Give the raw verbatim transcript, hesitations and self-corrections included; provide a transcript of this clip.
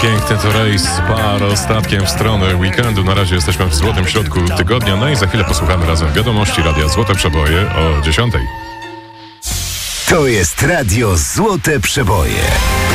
Piękny to rejs par ostatkiem w stronę weekendu. Na razie jesteśmy w złotym środku tygodnia, no i za chwilę posłuchamy razem wiadomości Radia Złote Przeboje o dziesiątej. To jest Radio Złote Przeboje.